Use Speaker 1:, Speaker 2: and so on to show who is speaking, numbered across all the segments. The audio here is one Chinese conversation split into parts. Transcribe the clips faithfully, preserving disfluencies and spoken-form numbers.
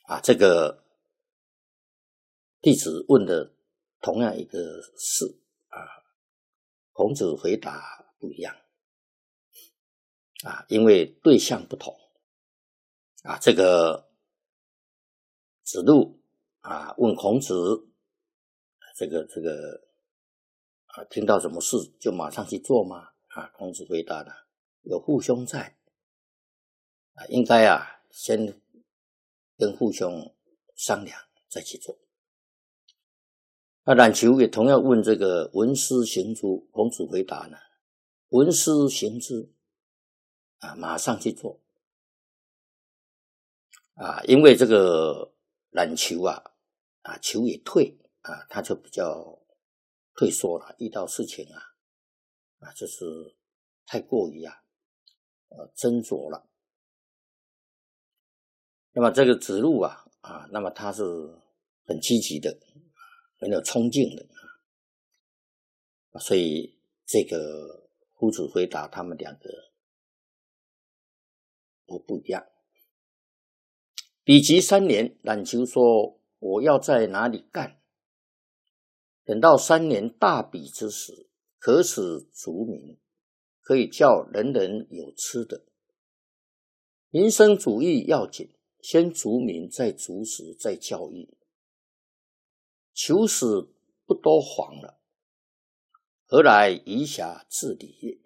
Speaker 1: 啊，这个弟子问的同样一个事啊，孔子回答不一样啊，因为对象不同啊。这个子路啊问孔子，这个这个啊，听到什么事就马上去做吗？啊，孔子回答了，有父兄在啊，应该啊先跟父兄商量再去做。那冉求也同样问这个闻思行诸，孔子回答呢，闻思行之啊，马上去做啊，因为这个冉求啊啊求也退啊，他就比较退缩了，遇到事情啊啊就是太过于啊呃斟酌了。那么这个子路啊啊，那么他是很积极的，很有冲劲的啊，所以这个夫子回答他们两个都不一样。比及三年，冉求说我要在哪里干，等到三年大比之时，可使足民，可以叫人人有吃的。民生主义要紧，先足民，再足食，再教育。求死不多黄了，何来以暇治理业？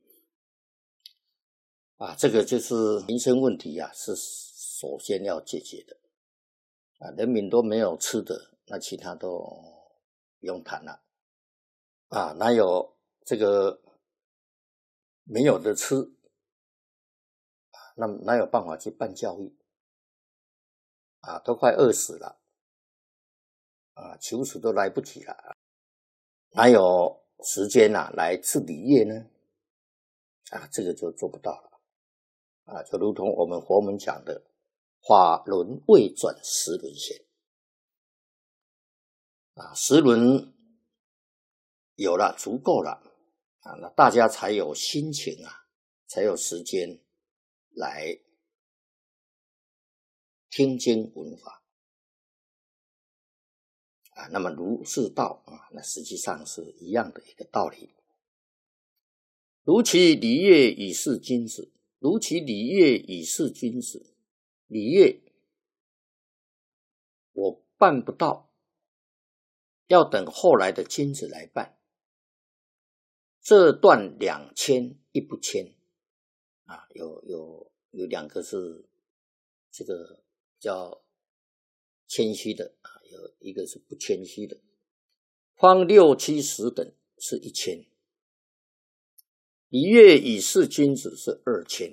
Speaker 1: 啊，这个就是民生问题啊，是首先要解决的啊。人民都没有吃的，那其他都不用谈了啊。哪有这个没有的吃，那哪有办法去办教育啊？都快饿死了啊，求死都来不及了，哪有时间啊来治理业呢？啊，这个就做不到了啊，就如同我们佛门讲的法轮未转十轮现啊，十轮有了足够了啊，那大家才有心情啊，才有时间来听经闻法啊。那么儒释道啊，那实际上是一样的一个道理。如其礼乐以事君子，如其礼乐以事君子，礼乐我办不到，要等后来的君子来办。这段两谦一不谦啊，有有有两个是这个叫谦虚的啊，有一个是不谦虚的。方六七十等是一谦，礼乐以事君子是二谦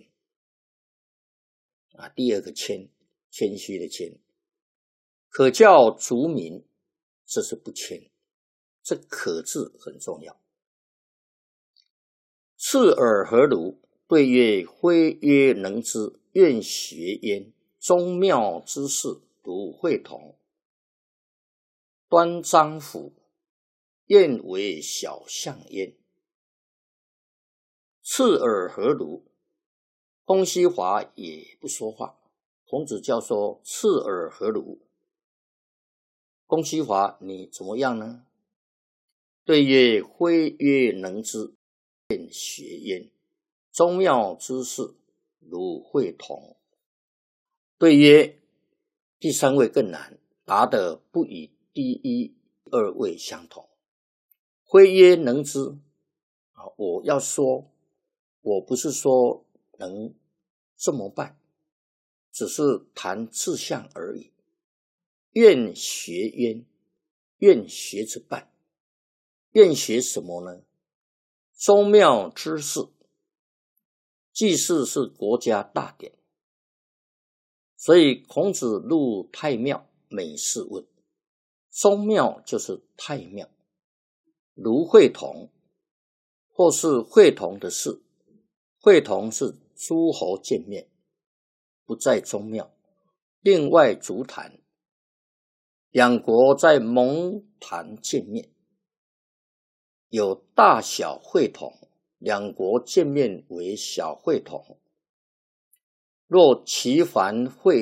Speaker 1: 啊，第二个谦，谦虚的谦。可教足民，这是不谦，这可字很重要。次尔何如？对曰：非曰能之，愿学焉。宗庙之事，如会同。端章甫，愿为小象焉。次尔何如？公西华也不说话。孔子教说：次尔何如？公西华你怎么样呢？对曰：非曰能之，愿学焉。宗庙之事，如会同。对曰第三位更难，答得不与第一二位相同。非曰能之啊，我要说，我不是说能这么办，只是谈志向而已。愿学焉，愿学着办。愿学什么呢？宗庙之事，祭祀是国家大典，所以孔子入太庙，每事问。宗庙就是太庙，如会同，或是会同的事。会同是诸侯见面，不在宗庙，另外足坛，两国在蒙坛见面，有大小会同，两国见面为小会同。若其凡会